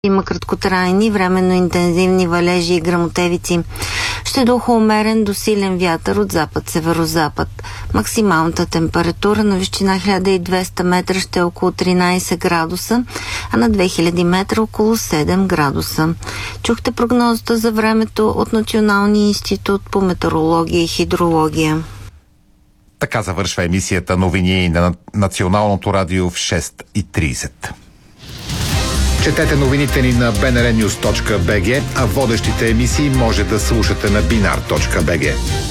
Има краткотрайни, временно интензивни валежи и гръмотевици. Ще духа умерен до силен вятър от запад-северозапад. Максималната температура на височина 1200 метра ще е около 13 градуса, а на 2000 метра около 7 градуса. Чухте прогнозата за времето от Националния институт по метеорология и хидрология. Така завършва емисията новини на Националното радио в 6:30. Четете новините ни на bnrnews.bg, а водещите емисии може да слушате на binar.bg.